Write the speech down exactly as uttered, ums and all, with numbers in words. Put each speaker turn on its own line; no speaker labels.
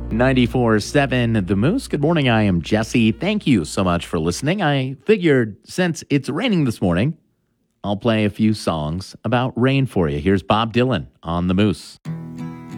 ninety-four seven The Moose. Good morning. I am Jesse. Thank you so much for listening. I figured since it's raining this morning, I'll play a few songs about rain for you. Here's Bob Dylan on The Moose.